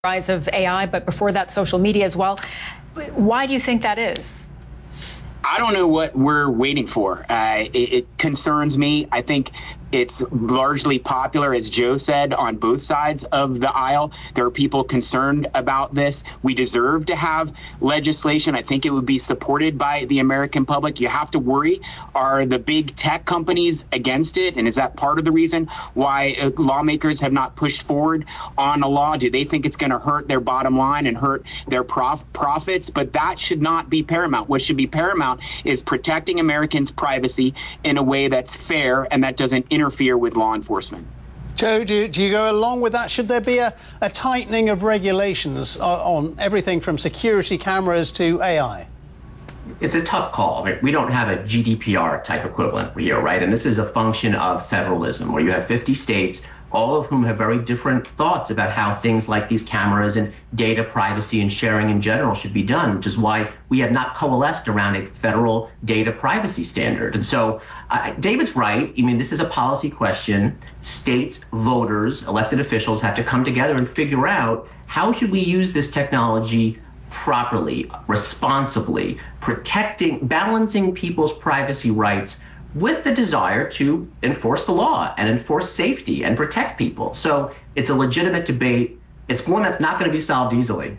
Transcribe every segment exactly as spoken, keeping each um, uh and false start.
rise of A I, but before that, social media as well. Why do you think that is? I don't know what we're waiting for. Uh, it, it concerns me. I think it's largely popular, as Joe said, on both sides of the aisle. There are people concerned about this. We deserve to have legislation. I think it would be supported by the American public. You have to worry, are the big tech companies against it? And is that part of the reason why uh, lawmakers have not pushed forward on a law? Do they think it's going to hurt their bottom line and hurt their prof profits? But that should not be paramount. What should be paramount is protecting Americans' privacy in a way that's fair and that doesn't interfere with law enforcement. Joe, do, do you go along with that? Should there be a, a tightening of regulations on everything from security cameras to A I? It's a tough call. I mean, we don't have a G D P R type equivalent here, right? And this is a function of federalism, where you have fifty states, all of whom have very different thoughts about how things like these cameras and data privacy and sharing in general should be done, which is why we have not coalesced around a federal data privacy standard. And so uh, David's right. I mean, this is a policy question. States, voters, elected officials have to come together and figure out how should we use this technology properly, responsibly, protecting, balancing people's privacy rights with the desire to enforce the law and enforce safety and protect people. So it's a legitimate debate. It's one that's not going to be solved easily.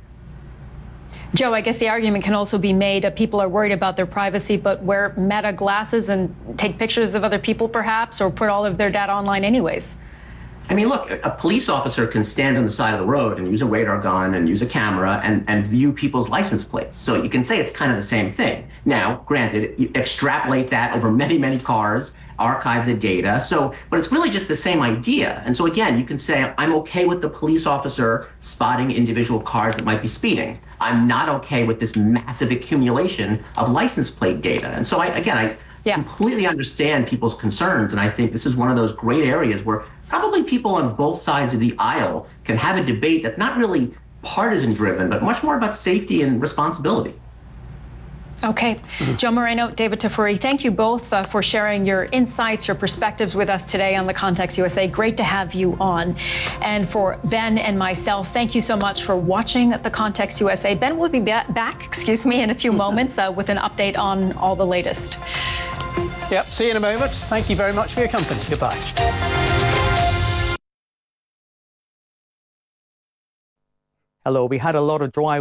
Joe, I guess the argument can also be made that people are worried about their privacy, but wear Meta glasses and take pictures of other people, perhaps, or put all of their data online anyways. I mean, look, a police officer can stand on the side of the road and use a radar gun and use a camera and, and view people's license plates. So you can say it's kind of the same thing. Now, granted, you extrapolate that over many, many cars, archive the data. So, but it's really just the same idea. And so again, you can say, I'm okay with the police officer spotting individual cars that might be speeding. I'm not okay with this massive accumulation of license plate data. And so I, again, I yeah. completely understand people's concerns. And I think this is one of those great areas where probably people on both sides of the aisle can have a debate that's not really partisan driven, but much more about safety and responsibility. Okay. Mm-hmm. Joe Moreno, David Tafuri, thank you both uh, for sharing your insights, your perspectives with us today on the Context U S A. Great to have you on. And for Ben and myself, thank you so much for watching the Context U S A. Ben will be ba back, excuse me, in a few moments uh, with an update on all the latest. Yep, see you in a moment. Thank you very much for your company. Goodbye. Hello, we had a lot of dry